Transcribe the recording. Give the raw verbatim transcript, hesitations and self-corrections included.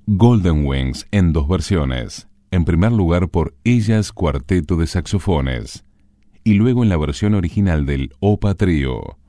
Golden Wings en dos versiones. En primer lugar por Ellas Cuarteto de Saxofones y luego en la versión original del Opa Trío.